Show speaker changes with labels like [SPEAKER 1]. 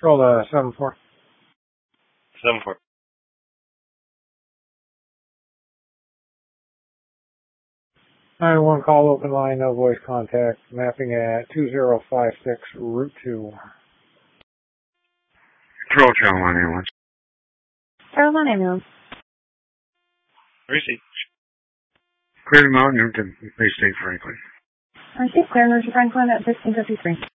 [SPEAKER 1] Control 7-4.
[SPEAKER 2] 7-4.
[SPEAKER 1] One call, open line, no voice contact, mapping at 2056 Route 2.
[SPEAKER 3] Control Channel 1 ambulance.
[SPEAKER 4] Channel 1 ambulance.
[SPEAKER 2] Receipt.
[SPEAKER 3] Clear Mountain, Newton, Bay State, Franklin.
[SPEAKER 4] Receipt, clear Emergency Franklin at 1553.